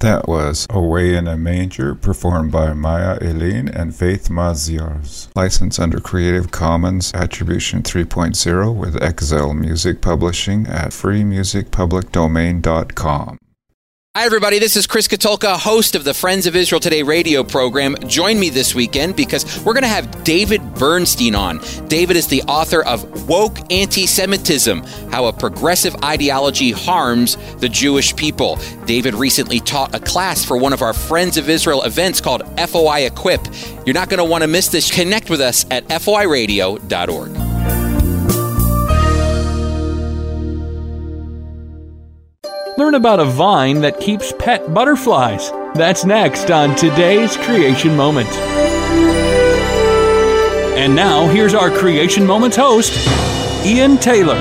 That was Away in a Manger, performed by Maya Eileen and Faith Maziars. Licensed under Creative Commons Attribution 3.0 with Excel Music Publishing at freemusicpublicdomain.com. Hi, everybody. This is Chris Katulka, host of the Friends of Israel Today radio program. Join me this weekend because we're going to have David Bernstein on. David is the author of Woke Anti-Semitism, How a Progressive Ideology Harms the Jewish People. David recently taught a class for one of our Friends of Israel events called FOI Equip. You're not going to want to miss this. Connect with us at foiradio.org. Learn about a vine that keeps pet butterflies. That's next on today's Creation Moment. And now, here's our Creation Moments host, Ian Taylor.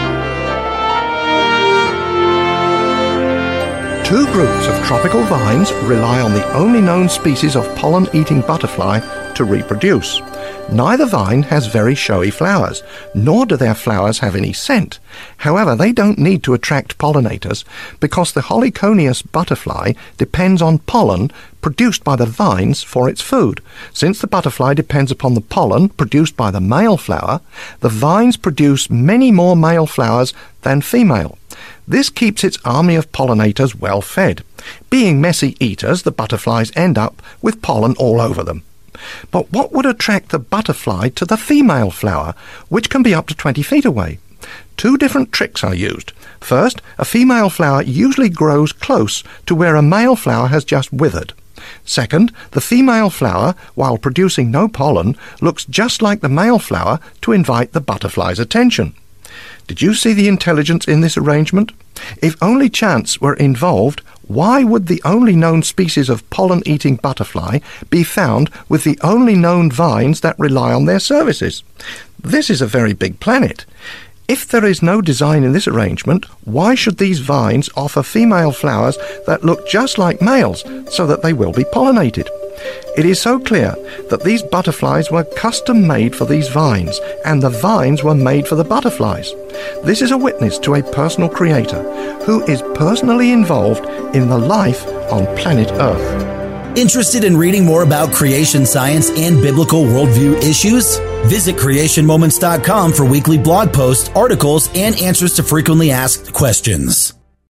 Two groups of tropical vines rely on the only known species of pollen-eating butterfly to reproduce. Neither vine has very showy flowers, nor do their flowers have any scent. However, they don't need to attract pollinators because the Heliconius butterfly depends on pollen produced by the vines for its food. Since the butterfly depends upon the pollen produced by the male flower, the vines produce many more male flowers than female. This keeps its army of pollinators well fed. Being messy eaters, the butterflies end up with pollen all over them. But what would attract the butterfly to the female flower, which can be up to 20 feet away? Two different tricks are used. First, a female flower usually grows close to where a male flower has just withered. Second, the female flower, while producing no pollen, looks just like the male flower to invite the butterfly's attention. Did you see the intelligence in this arrangement? If only chance were involved, why would the only known species of pollen-eating butterfly be found with the only known vines that rely on their services? This is a very big planet. If there is no design in this arrangement, why should these vines offer female flowers that look just like males so that they will be pollinated? It is so clear that these butterflies were custom-made for these vines, and the vines were made for the butterflies. This is a witness to a personal creator who is personally involved in the life on planet Earth. Interested in reading more about creation science and biblical worldview issues? Visit creationmoments.com for weekly blog posts, articles, and answers to frequently asked questions.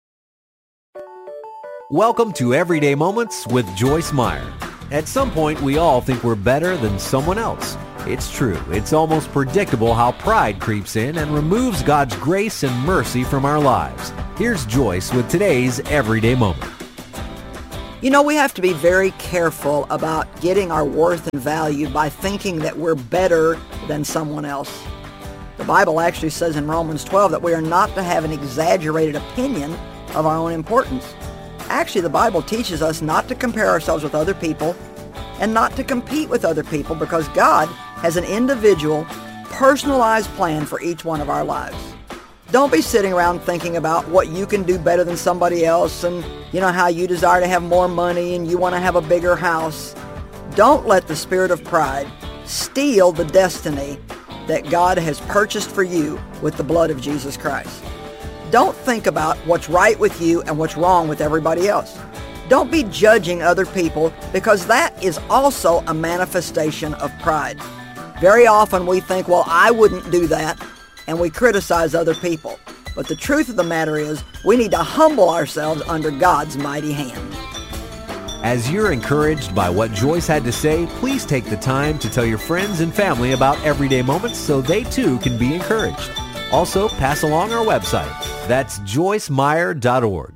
Welcome to Everyday Moments with Joyce Meyer. At some point, we all think we're better than someone else. It's true. It's almost predictable how pride creeps in and removes God's grace and mercy from our lives. Here's Joyce with today's Everyday Moment. You know, we have to be very careful about getting our worth and value by thinking that we're better than someone else. The Bible actually says in Romans 12 that we are not to have an exaggerated opinion of our own importance. Actually, the Bible teaches us not to compare ourselves with other people and not to compete with other people because God has an individual, personalized plan for each one of our lives. Don't be sitting around thinking about what you can do better than somebody else and, how you desire to have more money and you want to have a bigger house. Don't let the spirit of pride steal the destiny that God has purchased for you with the blood of Jesus Christ. Don't think about what's right with you and what's wrong with everybody else. Don't be judging other people because that is also a manifestation of pride. Very often we think, well, I wouldn't do that, and we criticize other people. But the truth of the matter is, we need to humble ourselves under God's mighty hand. As you're encouraged by what Joyce had to say, please take the time to tell your friends and family about Everyday Moments so they too can be encouraged. Also, pass along our website. That's joycemeyer.org.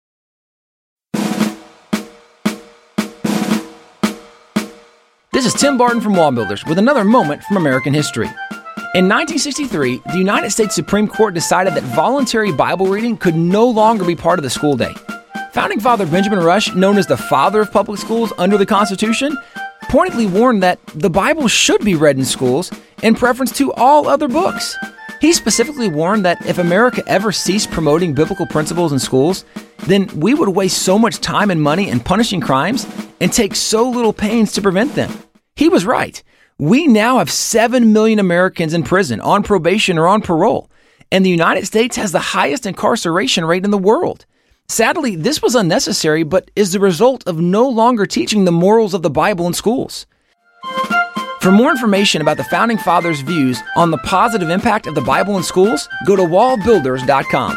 This is Tim Barton from Wall Builders with another moment from American history. In 1963, the United States Supreme Court decided that voluntary Bible reading could no longer be part of the school day. Founding Father Benjamin Rush, known as the father of public schools under the Constitution, pointedly warned that the Bible should be read in schools in preference to all other books. He specifically warned that if America ever ceased promoting biblical principles in schools, then we would waste so much time and money in punishing crimes and take so little pains to prevent them. He was right. We now have 7 million Americans in prison, on probation or on parole, and the United States has the highest incarceration rate in the world. Sadly, this was unnecessary, but is the result of no longer teaching the morals of the Bible in schools. For more information about the Founding Fathers' views on the positive impact of the Bible in schools, go to wallbuilders.com.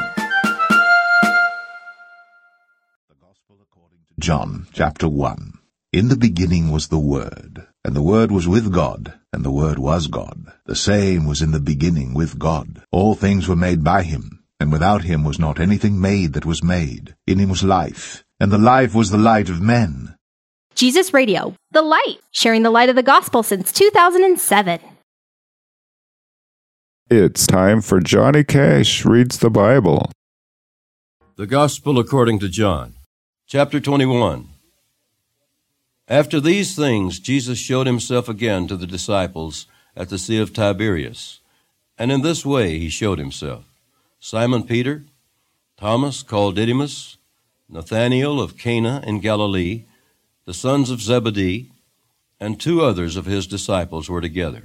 John chapter 1. In the beginning was the Word, and the Word was with God, and the Word was God. The same was in the beginning with God. All things were made by him, and without him was not anything made that was made. In him was life, and the life was the light of men. Jesus Radio, the light, sharing the light of the gospel since 2007. It's time for Johnny Cash Reads the Bible. The Gospel according to John, chapter 21. After these things, Jesus showed himself again to the disciples at the Sea of Tiberias, and in this way he showed himself: Simon Peter, Thomas called Didymus, Nathanael of Cana in Galilee, the sons of Zebedee, and 2 others of his disciples were together.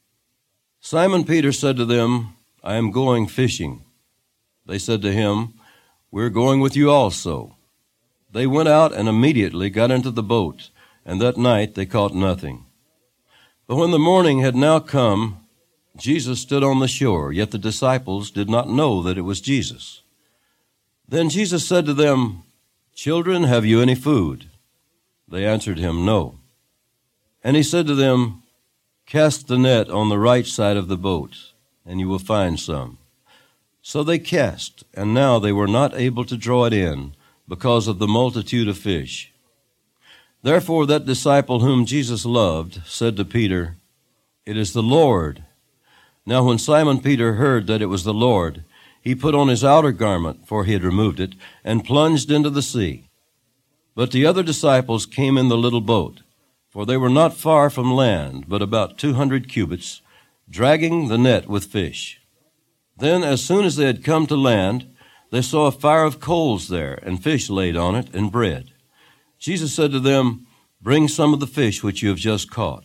Simon Peter said to them, I am going fishing. They said to him, We're going with you also. They went out and immediately got into the boat, and that night they caught nothing. But when the morning had now come, Jesus stood on the shore, yet the disciples did not know that it was Jesus. Then Jesus said to them, Children, have you any food? They answered him, No. And he said to them, Cast the net on the right side of the boat, and you will find some. So they cast, and now they were not able to draw it in, because of the multitude of fish. Therefore that disciple whom Jesus loved said to Peter, It is the Lord. Now when Simon Peter heard that it was the Lord, he put on his outer garment, for he had removed it, and plunged into the sea. But the other disciples came in the little boat, for they were not far from land, but about 200 cubits, dragging the net with fish. Then as soon as they had come to land, they saw a fire of coals there, and fish laid on it, and bread. Jesus said to them, Bring some of the fish which you have just caught.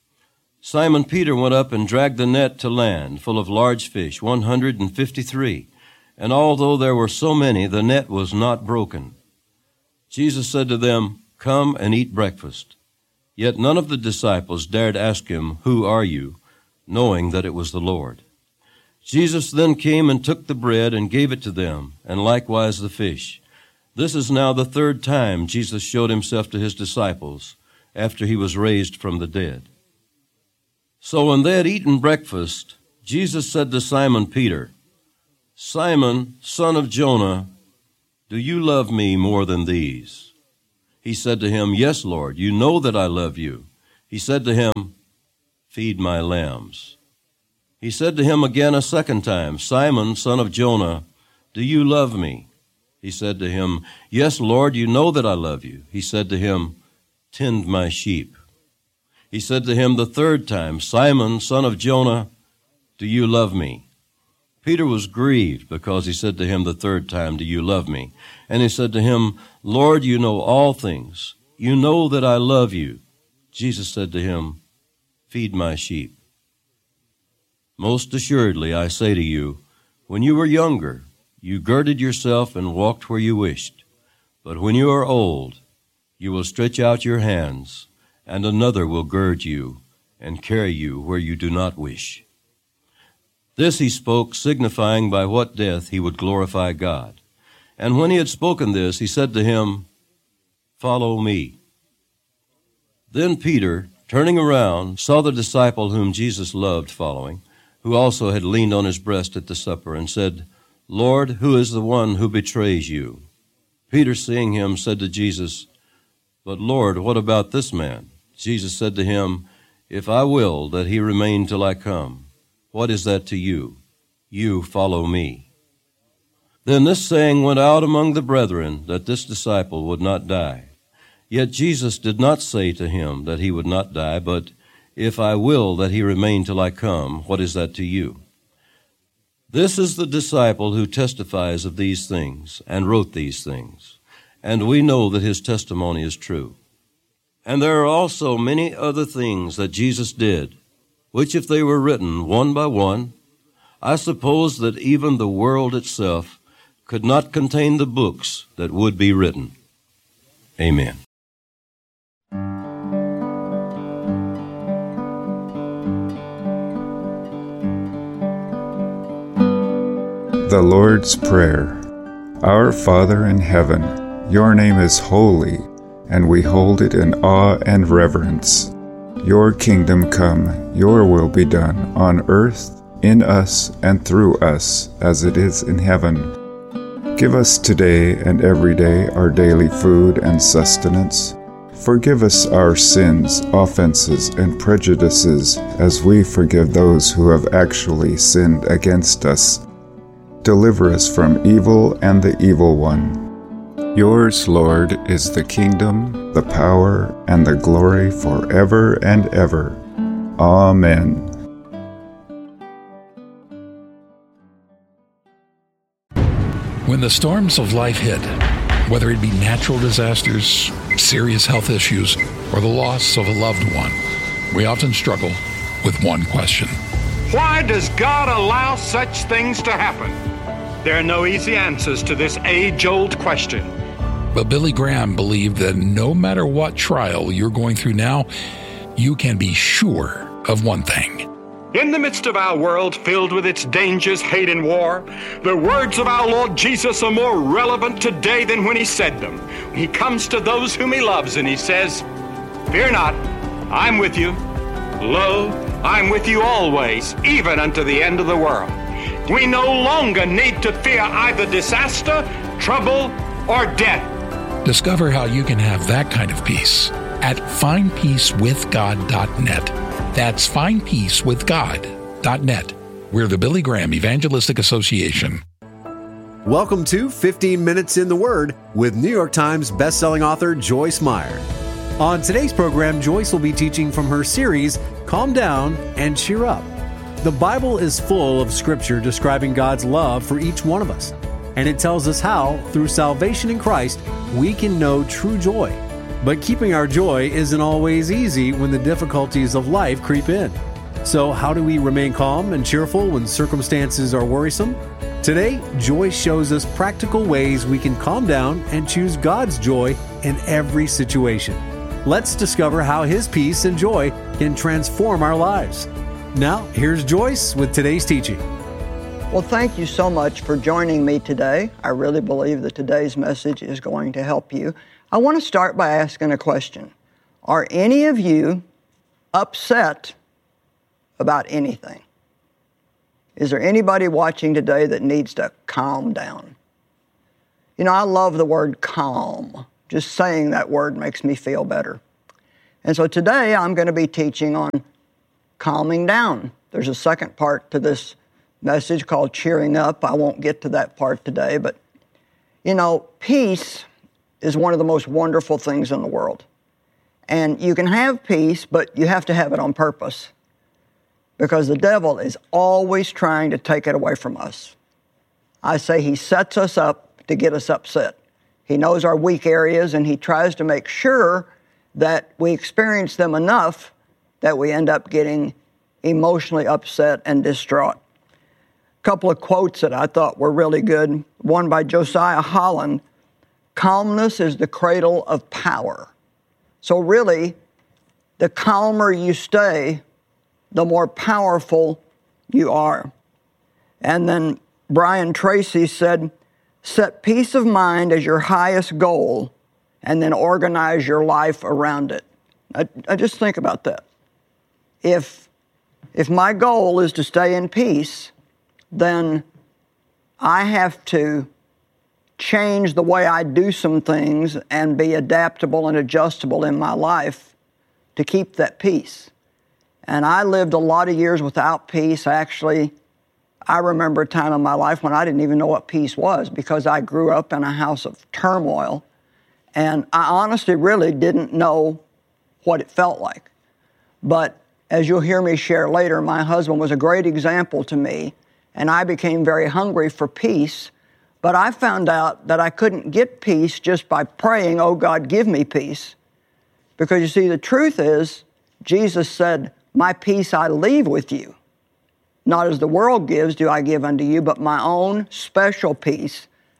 Simon Peter went up and dragged the net to land, full of large fish, 153. And although there were so many, the net was not broken. Jesus said to them, Come and eat breakfast. Yet none of the disciples dared ask him, Who are you? Knowing that it was the Lord. Jesus then came and took the bread and gave it to them, and likewise the fish. This is now the 3rd time Jesus showed himself to his disciples after he was raised from the dead. So when they had eaten breakfast, Jesus said to Simon Peter, Simon, son of Jonah, do you love me more than these? He said to him, Yes, Lord, you know that I love you. He said to him, Feed my lambs. He said to him again a 2nd time, Simon, son of Jonah, do you love me? He said to him, Yes, Lord, you know that I love you. He said to him, Tend my sheep. He said to him the 3rd time, Simon, son of Jonah, do you love me? Peter was grieved because he said to him the 3rd time, Do you love me? And he said to him, Lord, you know all things. You know that I love you. Jesus said to him, Feed my sheep. Most assuredly, I say to you, when you were younger, you girded yourself and walked where you wished. But when you are old, you will stretch out your hands, and another will gird you and carry you where you do not wish. This he spoke, signifying by what death he would glorify God. And when he had spoken this, he said to him, Follow me. Then Peter, turning around, saw the disciple whom Jesus loved following, who also had leaned on his breast at the supper, and said, Lord, who is the one who betrays you? Peter, seeing him, said to Jesus, But Lord, what about this man? Jesus said to him, If I will that he remain till I come, what is that to you? You follow me. Then this saying went out among the brethren, that this disciple would not die. Yet Jesus did not say to him that he would not die, but, If I will that he remain till I come, what is that to you? This is the disciple who testifies of these things, and wrote these things. And we know that his testimony is true. And there are also many other things that Jesus did, which if they were written one by one, I suppose that even the world itself could not contain the books that would be written. Amen. The Lord's Prayer. Our Father in heaven, your name is holy, and we hold it in awe and reverence. Your kingdom come, your will be done, on earth, in us, and through us, as it is in heaven. Give us today and every day our daily food and sustenance. Forgive us our sins, offenses, and prejudices, as we forgive those who have actually sinned against us. Deliver us from evil and the evil one. Yours, Lord, is the kingdom, the power, and the glory forever and ever. Amen. When the storms of life hit, whether it be natural disasters, serious health issues, or the loss of a loved one, we often struggle with one question. Why does God allow such things to happen? There are no easy answers to this age-old question. But Billy Graham believed that no matter what trial you're going through now, you can be sure of one thing. In the midst of our world filled with its dangers, hate, and war, the words of our Lord Jesus are more relevant today than when he said them. He comes to those whom he loves and he says, "Fear not, I'm with you. Lo, I'm with you always, even unto the end of the world." We no longer need to fear either disaster, trouble, or death. Discover how you can have that kind of peace at findpeacewithgod.net. That's findpeacewithgod.net. We're the Billy Graham Evangelistic Association. Welcome to 15 Minutes in the Word with New York Times bestselling author Joyce Meyer. On today's program, Joyce will be teaching from her series, Calm Down and Cheer Up. The Bible is full of scripture describing God's love for each one of us, and it tells us how, through salvation in Christ, we can know true joy. But keeping our joy isn't always easy when the difficulties of life creep in. So how do we remain calm and cheerful when circumstances are worrisome? Today, Joyce shows us practical ways we can calm down and choose God's joy in every situation. Let's discover how His peace and joy can transform our lives. Now, here's Joyce with today's teaching. Well, thank you so much for joining me today. I really believe that today's message is going to help you. I want to start by asking a question. Are any of you upset about anything? Is there anybody watching today that needs to calm down? You know, I love the word calm. Just saying that word makes me feel better. And so today I'm going to be teaching on calming down. There's a second part to this message called cheering up. I won't get to that part today, but you know, peace is one of the most wonderful things in the world. And you can have peace, but you have to have it on purpose, because the devil is always trying to take it away from us. I say he sets us up to get us upset. He knows our weak areas, and he tries to make sure that we experience them enough that we end up getting emotionally upset and distraught. A couple of quotes that I thought were really good. One by Josiah Holland: "Calmness is the cradle of power." So really, the calmer you stay, the more powerful you are. And then Brian Tracy said, "Set peace of mind as your highest goal, and then organize your life around it." I just think about that. If my goal is to stay in peace, then I have to change the way I do some things and be adaptable and adjustable in my life to keep that peace. And I lived a lot of years without peace. Actually, I remember a time in my life when I didn't even know what peace was, because I grew up in a house of turmoil, and I honestly really didn't know what it felt like. But as you'll hear me share later, my husband was a great example to me, and I became very hungry for peace. But I found out that I couldn't get peace just by praying, "Oh God, give me peace." Because you see, the truth is, Jesus said, "My peace I leave with you. Not as the world gives do I give unto you, but my own special peace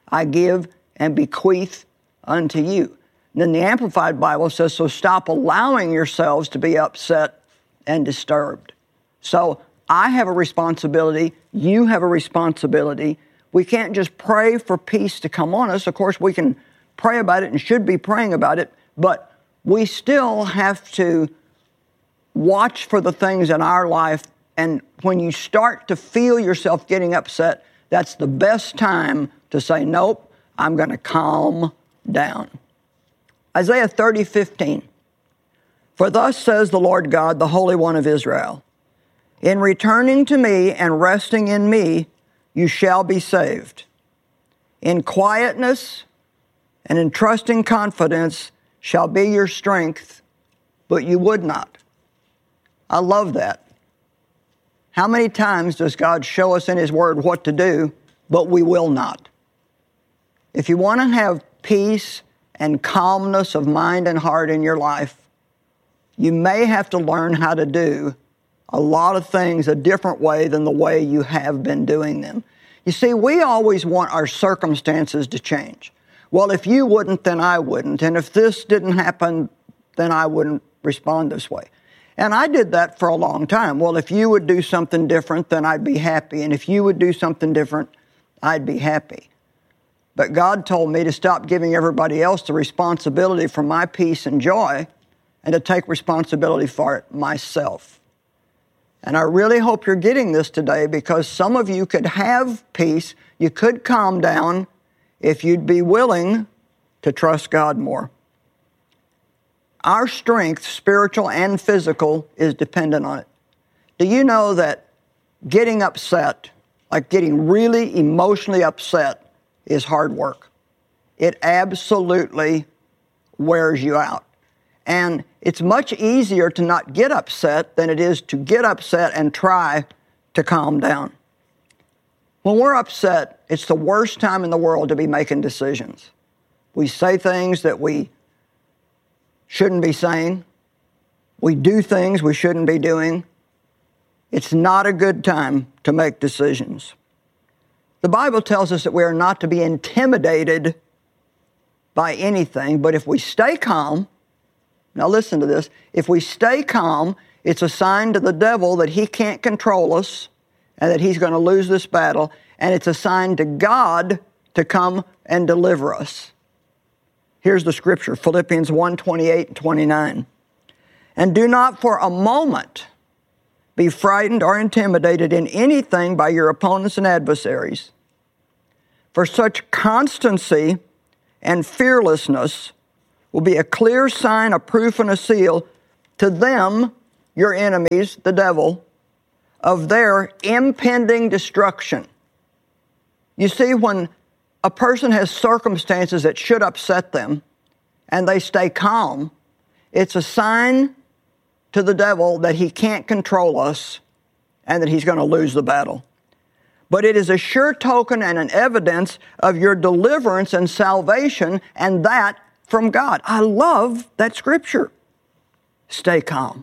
I give and bequeath unto you. And then the Amplified Bible says, so stop allowing yourselves to be upset and disturbed. So I have a responsibility. You have a responsibility. We can't just pray for peace to come on us. Of course, we can pray about it and should be praying about it, but we still have to watch for the things in our life. And when you start to feel yourself getting upset, that's the best time to say, nope, I'm going to calm down. Isaiah 30:15. For thus says the Lord God, the Holy One of Israel, in returning to me and resting in me, you shall be saved. In quietness and in trusting confidence shall be your strength, but you would not. I love that. How many times does God show us in His Word what to do, but we will not? If you want to have peace and calmness of mind and heart in your life, you may have to learn how to do a lot of things a different way than the way you have been doing them. You see, we always want our circumstances to change. Well, if you wouldn't, then I wouldn't. And if this didn't happen, then I wouldn't respond this way. And I did that for a long time. Well, if you would do something different, then I'd be happy. And if you would do something different, I'd be happy. But God told me to stop giving everybody else the responsibility for my peace and joy and to take responsibility for it myself. And I really hope you're getting this today, because some of you could have peace, you could calm down if you'd be willing to trust God more. Our strength, spiritual and physical, is dependent on it. Do you know that getting upset, like getting really emotionally upset, is hard work? It absolutely wears you out. And it's much easier to not get upset than it is to get upset and try to calm down. When we're upset, it's the worst time in the world to be making decisions. We say things that we shouldn't be saying. We do things we shouldn't be doing. It's not a good time to make decisions. The Bible tells us that we are not to be intimidated by anything, but if we stay calm, now listen to this, if we stay calm, it's a sign to the devil that he can't control us and that he's going to lose this battle, and it's a sign to God to come and deliver us. Here's the scripture, Philippians 1:28 and 29. And do not for a moment be frightened or intimidated in anything by your opponents and adversaries. For such constancy and fearlessness will be a clear sign, a proof, and a seal to them, your enemies, the devil, of their impending destruction. You see, when a person has circumstances that should upset them and they stay calm, it's a sign to the devil that he can't control us and that he's going to lose the battle. But it is a sure token and an evidence of your deliverance and salvation, and that from God. I love that scripture. Stay calm.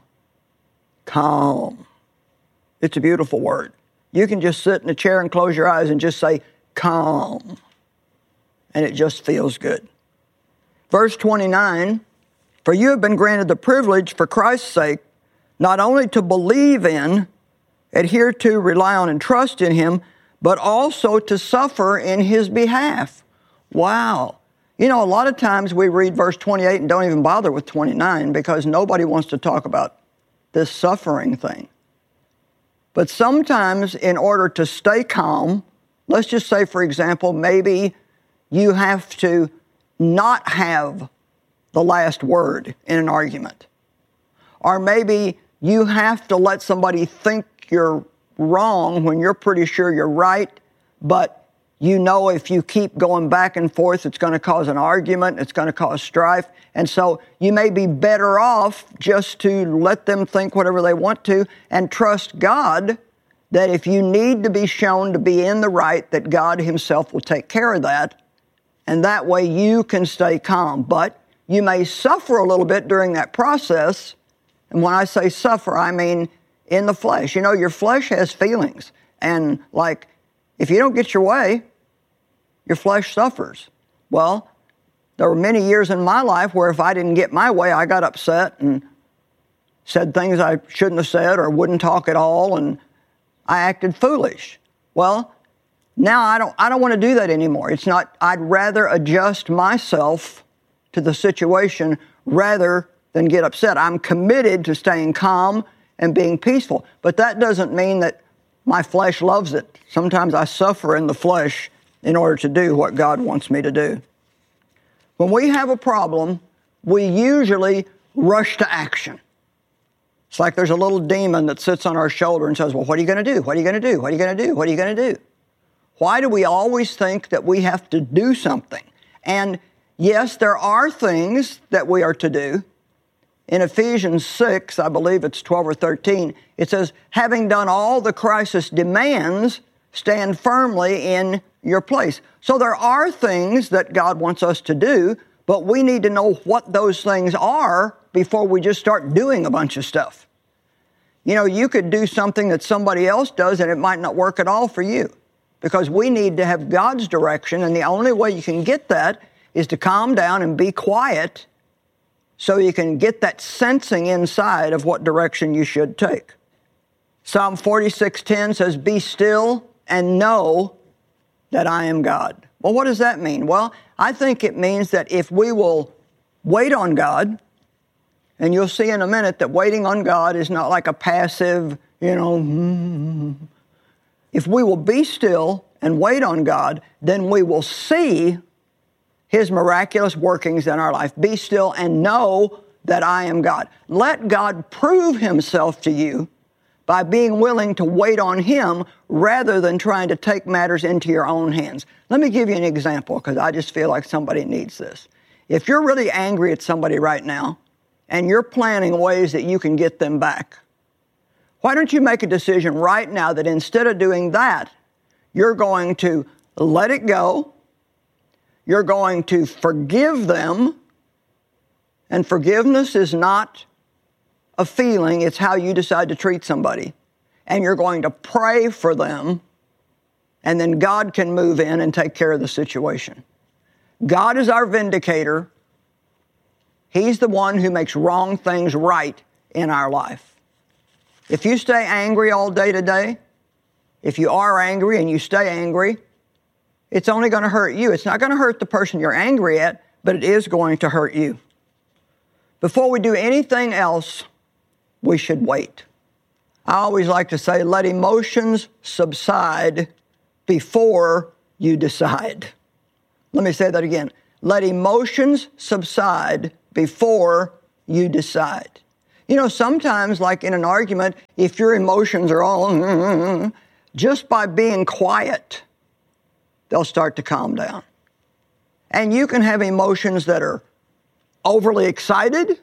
Calm. It's a beautiful word. You can just sit in a chair and close your eyes and just say, calm. And it just feels good. Verse 29, for you have been granted the privilege for Christ's sake, not only to believe in, adhere to, rely on, and trust in Him, but also to suffer in His behalf. Wow. You know, a lot of times we read verse 28 and don't even bother with 29 because nobody wants to talk about this suffering thing. But sometimes in order to stay calm, let's just say, for example, maybe you have to not have the last word in an argument. Or maybe you have to let somebody think you're wrong when you're pretty sure you're right, but you know if you keep going back and forth, it's going to cause an argument, it's going to cause strife. And so you may be better off just to let them think whatever they want to and trust God that if you need to be shown to be in the right, that God Himself will take care of that. And that way you can stay calm. But you may suffer a little bit during that process. And when I say suffer, I mean in the flesh. You know, your flesh has feelings. And like, if you don't get your way, your flesh suffers. Well, there were many years in my life where if I didn't get my way, I got upset and said things I shouldn't have said or wouldn't talk at all, and I acted foolish. Well, now I don't want to do that anymore. It's not, I'd rather adjust myself to the situation rather than get upset. I'm committed to staying calm and being peaceful. But that doesn't mean that my flesh loves it. Sometimes I suffer in the flesh in order to do what God wants me to do. When we have a problem, we usually rush to action. It's like there's a little demon that sits on our shoulder and says, well, what are you going to do? What are you going to do? What are you going to do? What are you going to do? Why do we always think that we have to do something? And yes, there are things that we are to do. In Ephesians 6, I believe it's 12 or 13, it says, having done all the crisis demands, stand firmly in your place. So there are things that God wants us to do, but we need to know what those things are before we just start doing a bunch of stuff. You know, you could do something that somebody else does and it might not work at all for you, because we need to have God's direction, and the only way you can get that is to calm down and be quiet so you can get that sensing inside of what direction you should take. Psalm 46:10 says, be still and know that I am God. Well, what does that mean? Well, I think it means that if we will wait on God, and you'll see in a minute that waiting on God is not like a passive, If we will be still and wait on God, then we will see His miraculous workings in our life. Be still and know that I am God. Let God prove Himself to you by being willing to wait on Him rather than trying to take matters into your own hands. Let me give you an example, because I just feel like somebody needs this. If you're really angry at somebody right now, and you're planning ways that you can get them back, why don't you make a decision right now that instead of doing that, you're going to let it go, you're going to forgive them, and forgiveness is not a feeling, it's how you decide to treat somebody. And you're going to pray for them, and then God can move in and take care of the situation. God is our vindicator. He's the one who makes wrong things right in our life. If you stay angry all day today, if you are angry and you stay angry, it's only going to hurt you. It's not going to hurt the person you're angry at, but it is going to hurt you. Before we do anything else, we should wait. I always like to say, let emotions subside before you decide. Let me say that again. Let emotions subside before you decide. You know, sometimes, like in an argument, if your emotions are all, just by being quiet, they'll start to calm down. And you can have emotions that are overly excited,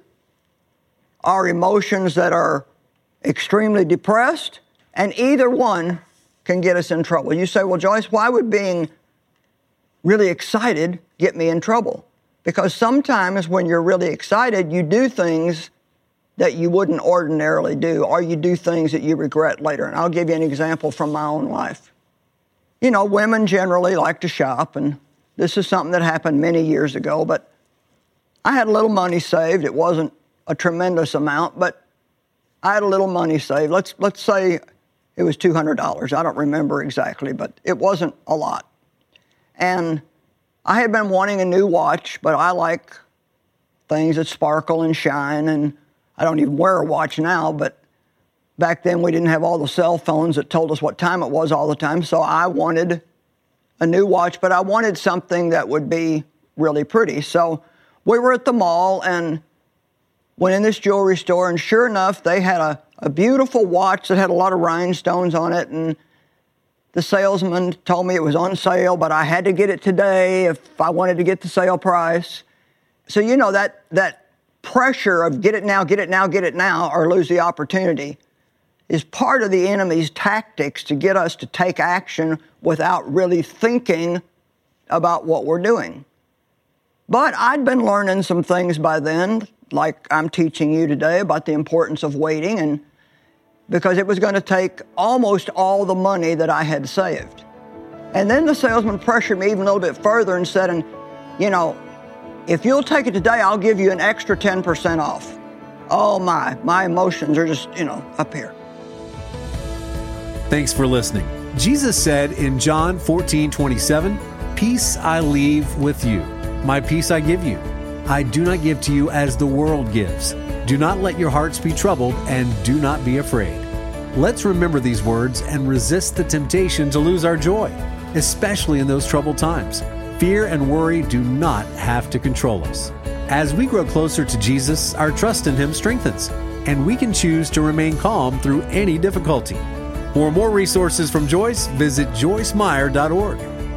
or emotions that are extremely depressed, and either one can get us in trouble. You say, well, Joyce, why would being really excited get me in trouble? Because sometimes when you're really excited, you do things that you wouldn't ordinarily do, or you do things that you regret later. And I'll give you an example from my own life. You know, women generally like to shop, and this is something that happened many years ago, but I had a little money saved. It wasn't a tremendous amount, but I had a little money saved. Let's say it was $200. I don't remember exactly, but it wasn't a lot. And I had been wanting a new watch, but I like things that sparkle and shine, and I don't even wear a watch now, but back then we didn't have all the cell phones that told us what time it was all the time, so I wanted a new watch, but I wanted something that would be really pretty. So we were at the mall and went in this jewelry store, and sure enough, they had a beautiful watch that had a lot of rhinestones on it, and the salesman told me it was on sale, but I had to get it today if I wanted to get the sale price. So you know that pressure of get it now, get it now, get it now, or lose the opportunity is part of the enemy's tactics to get us to take action without really thinking about what we're doing. But I'd been learning some things by then, like I'm teaching you today about the importance of waiting, and because it was going to take almost all the money that I had saved. And then the salesman pressured me even a little bit further and said, if you'll take it today, I'll give you an extra 10% off. Oh my emotions are just, up here. Thanks for listening. Jesus said in John 14:27, "Peace I leave with you. My peace I give you. I do not give to you as the world gives. Do not let your hearts be troubled, and do not be afraid." Let's remember these words and resist the temptation to lose our joy, especially in those troubled times. Fear and worry do not have to control us. As we grow closer to Jesus, our trust in Him strengthens, and we can choose to remain calm through any difficulty. For more resources from Joyce, visit joycemeyer.org.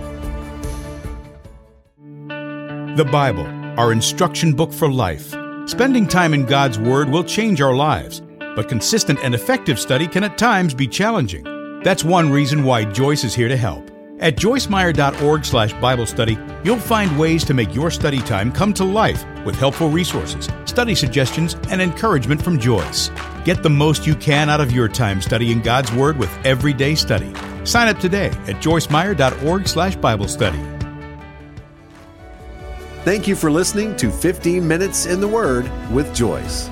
The Bible, our instruction book for life. Spending time in God's Word will change our lives, but consistent and effective study can at times be challenging. That's one reason why Joyce is here to help. At joycemeyer.org/Bible study, you'll find ways to make your study time come to life with helpful resources, study suggestions, and encouragement from Joyce. Get the most you can out of your time studying God's Word with Everyday Study. Sign up today at joycemeyer.org/Bible study. Thank you for listening to 15 Minutes in the Word with Joyce.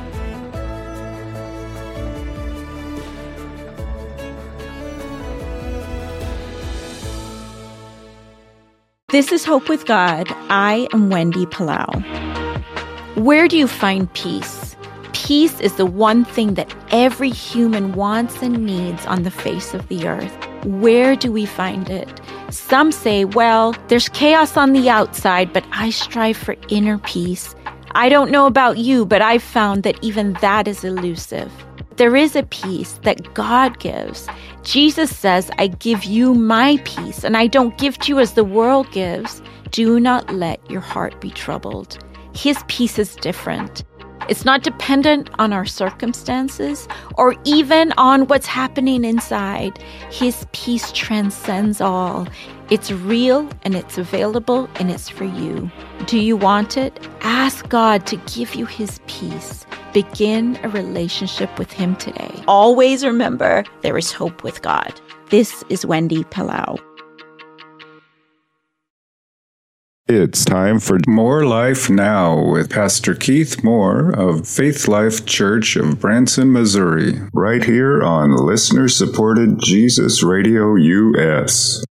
This is Hope with God. I am Wendy Palau. Where do you find peace? Peace is the one thing that every human wants and needs on the face of the earth. Where do we find it? Some say, well, there's chaos on the outside, but I strive for inner peace. I don't know about you, but I've found that even that is elusive. There is a peace that God gives. Jesus says, I give you my peace, and I don't give to you as the world gives. Do not let your heart be troubled. His peace is different. It's not dependent on our circumstances or even on what's happening inside. His peace transcends all. It's real and it's available and it's for you. Do you want it? Ask God to give you His peace. Begin a relationship with Him today. Always remember, there is hope with God. This is Wendy Palau. It's time for More Life Now with Pastor Keith Moore of Faith Life Church of Branson, Missouri, right here on listener-supported Jesus Radio US.